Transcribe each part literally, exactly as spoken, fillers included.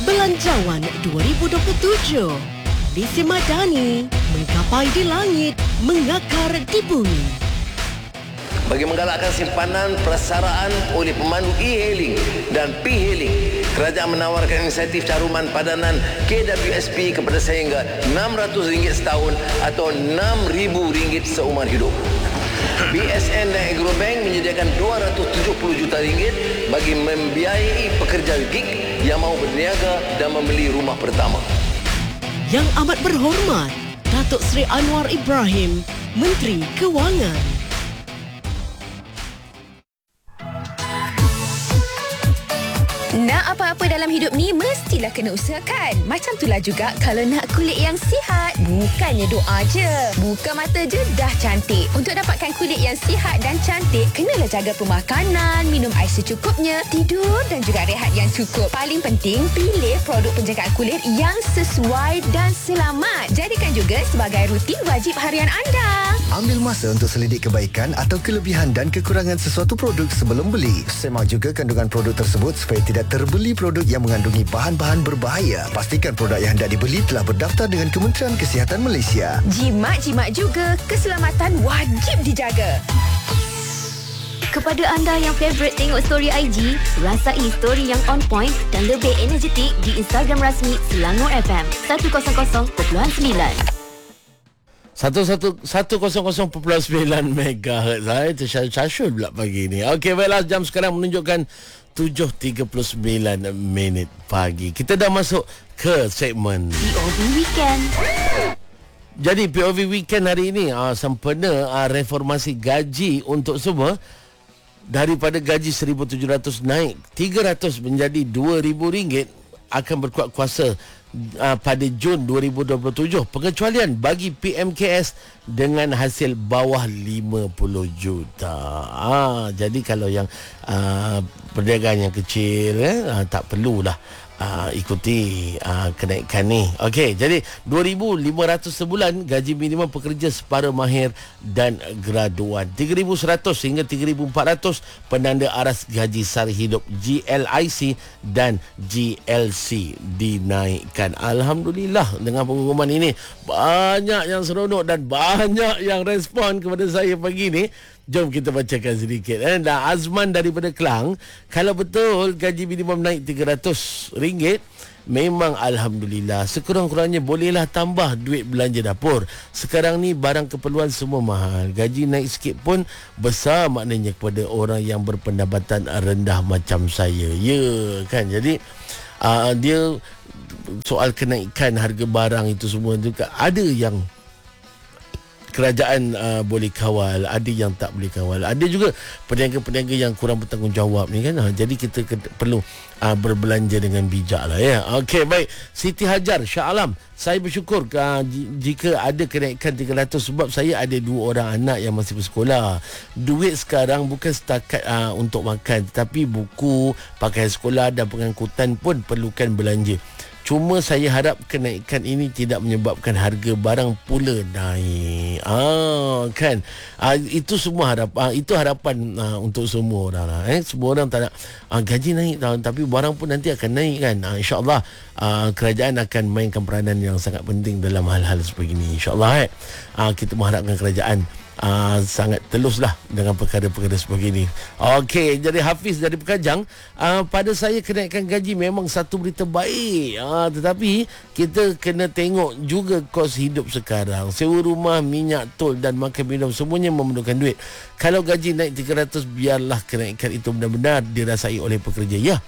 Belanjawan dua ribu dua puluh tujuh. Lise Madani menggapai di langit, mengakar di bumi. Bagi menggalakkan simpanan persaraan oleh pemandu e-hailing dan P-hailing, kerajaan menawarkan insentif caruman padanan K W S P kepada sehingga enam ratus ringgit setahun atau enam ribu ringgit seumur hidup. B S N dan Agrobank menyediakan dua ratus tujuh puluh juta ringgit bagi membiayai pekerja gig yang mahu berniaga dan membeli rumah pertama. Yang amat berhormat, Datuk Seri Anwar Ibrahim, Menteri Kewangan. Nak apa-apa dalam hidup ni mestilah kena usahakan. Macam itulah juga kalau nak kulit yang sihat. Bukannya doa je. Buka mata je dah cantik. Untuk dapatkan kulit yang sihat dan cantik, kenalah jaga pemakanan, minum air secukupnya, tidur dan juga rehat yang cukup. Paling penting, pilih produk penjagaan kulit yang sesuai dan selamat. Jadikan juga sebagai rutin wajib harian anda. Ambil masa untuk selidik kebaikan atau kelebihan dan kekurangan sesuatu produk sebelum beli. Semak juga kandungan produk tersebut supaya tidak terbeli produk yang mengandungi bahan-bahan berbahaya. Pastikan produk yang hendak dibeli telah berdaftar dengan Kementerian Kesihatan Malaysia. Jimat-jimat juga, keselamatan wajib dijaga. Kepada anda yang favourite tengok story I G, rasai story yang on point dan lebih energetik di Instagram rasmi Selangor F M seratus perpuluhan sembilan. seratus perpuluhan sembilan megahertz. Itu syashul pula pagi ni. Okey, baiklah, jam sekarang menunjukkan tujuh tiga puluh sembilan minit pagi. Kita dah masuk ke segmen P O V Weekend. Jadi P O V Weekend hari ini uh, sempena uh, reformasi gaji untuk semua. Daripada gaji seribu tujuh ratus naik tiga ratus menjadi dua ribu ringgit, akan berkuat kuasa uh, pada Jun dua ribu dua puluh tujuh. Pengecualian bagi P M K S dengan hasil bawah lima puluh juta. Ah, jadi kalau yang uh, perdagangan yang kecil eh, uh, tak perlulah uh, ikuti uh, kenaikan ni. Okey, jadi dua ribu lima ratus sebulan gaji minimum pekerja separa mahir dan graduan. tiga ribu seratus hingga tiga ribu empat ratus penanda aras gaji sara hidup G L I C dan G L C dinaikkan. Alhamdulillah, dengan pengumuman ini banyak yang seronok dan banyak yang respon kepada saya pagi ni. Jom kita bacakan sedikit. Eh. Dan Azman daripada Kelang, kalau betul gaji minimum naik tiga ratus ringgit, memang Alhamdulillah. Sekurang-kurangnya bolehlah tambah duit belanja dapur. Sekarang ni barang keperluan semua mahal. Gaji naik sikit pun besar maknanya kepada orang yang berpendapatan rendah macam saya. Ya kan? Jadi uh, dia soal kenaikan harga barang itu semua juga ada yang kerajaan uh, boleh kawal, ada yang tak boleh kawal. Ada juga peniaga-peniaga yang kurang bertanggungjawab ni kan. Ha, jadi kita ke- perlu uh, berbelanja dengan bijak lah ya. Okey, baik. Siti Hajar, Shah Alam, saya bersyukur uh, j- jika ada kenaikan tiga ratus sebab saya ada dua orang anak yang masih bersekolah. Duit sekarang bukan setakat uh, untuk makan, tetapi buku, pakaian sekolah dan pengangkutan pun perlukan belanja. Cuma saya harap kenaikan ini tidak menyebabkan harga barang pula naik. Ah, kan? Ah, itu semua harap, ah, itu harapan ah, untuk semua orang lah. Eh? Semua orang tak nak ah, gaji naik, ah, tapi barang pun nanti akan naik kan. Ah, InsyaAllah ah, kerajaan akan mainkan peranan yang sangat penting dalam hal-hal seperti ini. InsyaAllah eh. ah, kita mengharapkan kerajaan Uh, sangat teluslah dengan perkara-perkara sebegini. Okey, jadi Hafiz dari Pekajang, uh, pada saya kenaikan gaji memang satu berita baik, uh, tetapi kita kena tengok juga kos hidup sekarang. Sewa rumah, minyak, tol dan makan minum semuanya memerlukan duit. Kalau gaji naik tiga ratus, biarlah kenaikan itu benar-benar dirasai oleh pekerja. Ya,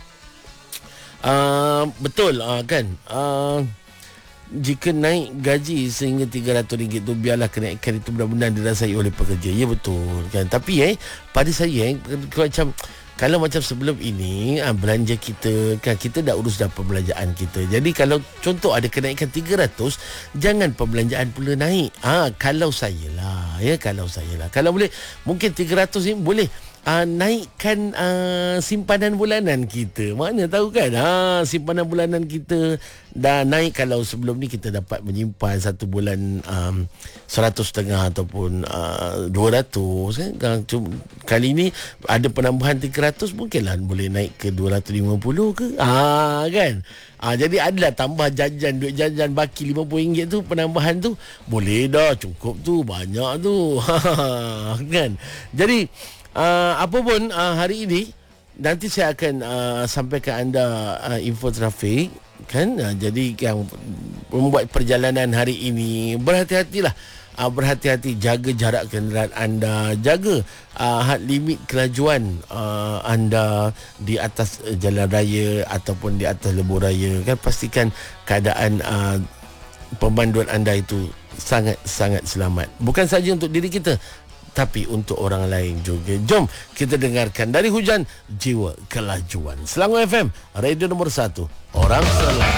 uh, betul uh, kan. Uh, Jika naik gaji sehingga tiga ratus ringgit tu, biarlah kenaikan itu benar-benar dirasai oleh pekerja. Ya, betul kan. Tapi eh pada saya eh, macam kalau macam sebelum ini ah, belanja kita kan, kita dah urus dah perbelanjaan kita. Jadi kalau contoh ada kenaikan tiga ratus, jangan perbelanjaan pula naik. Ah, kalau saya lah ya, kalau saya lah. Kalau boleh mungkin tiga ratus ni boleh uh, naikkan uh, simpanan bulanan kita. Mana tahu kan, ha, simpanan bulanan kita dah naik. Kalau sebelum ni kita dapat menyimpan satu bulan um, seratus setengah ataupun uh, dua ratus kan. Kali ni ada penambahan tiga ratus, mungkinlah boleh naik ke dua ratus lima puluh ke, ha, kan. Ah, jadi adalah tambah jajan, duit jajan baki lima puluh ringgit tu, penambahan tu boleh dah, cukup tu, banyak tu. Kan. Jadi uh, apa pun uh, hari ini nanti saya akan uh, sampaikan anda uh, info trafik kan. Uh, jadi yang membuat perjalanan hari ini berhati-hatilah. Uh, berhati-hati, jaga jarak kenderaan anda, jaga uh, had limit kelajuan uh, anda di atas uh, jalan raya ataupun di atas lebuh raya kan. Pastikan keadaan uh, pemanduan anda itu sangat-sangat selamat, bukan saja untuk diri kita tapi untuk orang lain juga. Jom kita dengarkan Dari Hujan Jiwa Kelajuan. Selangor F M, radio nombor satu, orang selamat.